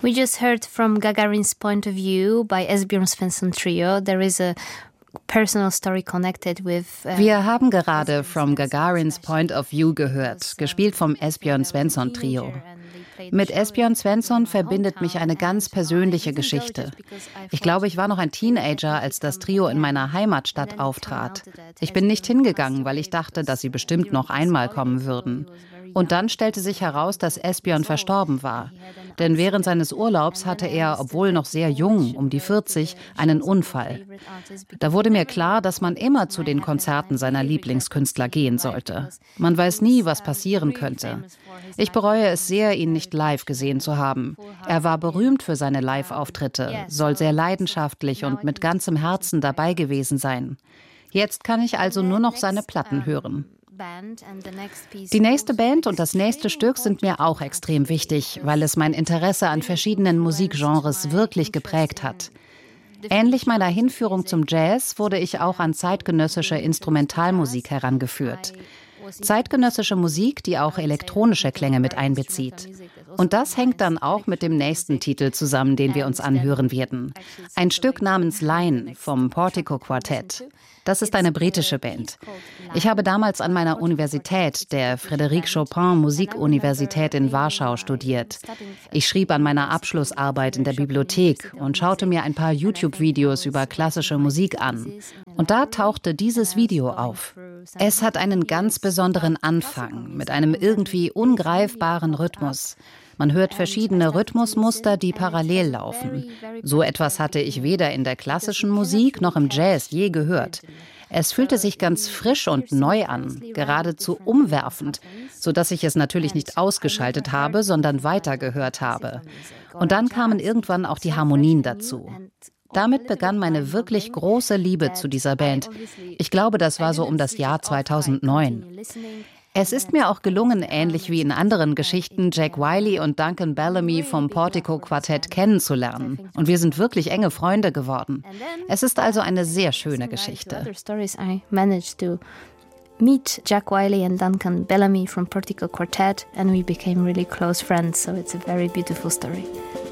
We just heard from Gagarin's Point of View by Esbjörn Svensson Trio. There is a personal story connected with. Wir haben gerade From Gagarin's Point of View gehört, gespielt vom Esbjörn Svensson Trio. Mit Esbjörn Svensson verbindet mich eine ganz persönliche Geschichte. Ich glaube, ich war noch ein Teenager, als das Trio in meiner Heimatstadt auftrat. Ich bin nicht hingegangen, weil ich dachte, dass sie bestimmt noch einmal kommen würden. Und dann stellte sich heraus, dass Esbjörn verstorben war. Denn während seines Urlaubs hatte er, obwohl noch sehr jung, um die 40, einen Unfall. Da wurde mir klar, dass man immer zu den Konzerten seiner Lieblingskünstler gehen sollte. Man weiß nie, was passieren könnte. Ich bereue es sehr, ihn nicht live gesehen zu haben. Er war berühmt für seine Live-Auftritte, soll sehr leidenschaftlich und mit ganzem Herzen dabei gewesen sein. Jetzt kann ich also nur noch seine Platten hören. Die nächste Band und das nächste Stück sind mir auch extrem wichtig, weil es mein Interesse an verschiedenen Musikgenres wirklich geprägt hat. Ähnlich meiner Hinführung zum Jazz wurde ich auch an zeitgenössische Instrumentalmusik herangeführt. Zeitgenössische Musik, die auch elektronische Klänge mit einbezieht. Und das hängt dann auch mit dem nächsten Titel zusammen, den wir uns anhören werden. Ein Stück namens Line vom Portico Quartet. Das ist eine britische Band. Ich habe damals an meiner Universität, der Frédéric Chopin Musikuniversität in Warschau, studiert. Ich schrieb an meiner Abschlussarbeit in der Bibliothek und schaute mir ein paar YouTube-Videos über klassische Musik an. Und da tauchte dieses Video auf. Es hat einen ganz besonderen Anfang mit einem irgendwie ungreifbaren Rhythmus. Man hört verschiedene Rhythmusmuster, die parallel laufen. So etwas hatte ich weder in der klassischen Musik noch im Jazz je gehört. Es fühlte sich ganz frisch und neu an, geradezu umwerfend, sodass ich es natürlich nicht ausgeschaltet habe, sondern weitergehört habe. Und dann kamen irgendwann auch die Harmonien dazu. Damit begann meine wirklich große Liebe zu dieser Band. Ich glaube, das war so um das Jahr 2009. Es ist mir auch gelungen, ähnlich wie in anderen Geschichten, Jack Wiley und Duncan Bellamy vom Portico Quartett kennenzulernen. Und wir sind wirklich enge Freunde geworden. Es ist also eine sehr schöne Geschichte. Meet Jack Wiley and Duncan Bellamy from Portico Quartet, and we became really close friends, so it's a very beautiful story.